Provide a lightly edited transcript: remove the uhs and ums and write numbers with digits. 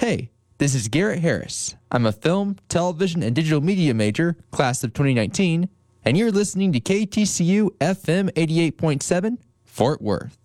Hey, this is Garrett Harris. I'm a film, television, and digital media major, class of 2019, and you're listening to KTCU FM 88.7, Fort Worth.